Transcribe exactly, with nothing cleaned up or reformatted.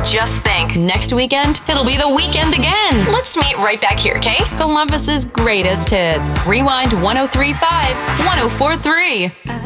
just think, next weekend, it'll be the weekend again. Let's meet right back here, okay? Columbus's greatest hits. Rewind one oh three point five, one oh four point three.